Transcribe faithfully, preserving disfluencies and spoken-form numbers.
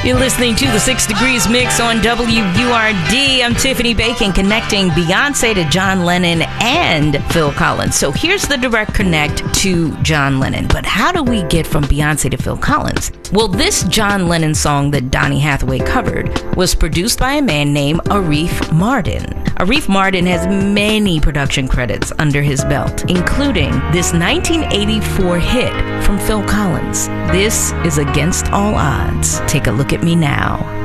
You're listening to the Six Degrees Mix on W U R D. I'm Tiffany Bacon, connecting Beyonce to John Lennon and Phil Collins. So here's the direct connect to John Lennon. But how do we get from Beyonce to Phil Collins? Well, this John Lennon song that Donny Hathaway covered was produced by a man named Arif Mardin. Arif Mardin has many production credits under his belt, including this nineteen eighty-four hit from Phil Collins. This is Against All Odds. Take a look at me now.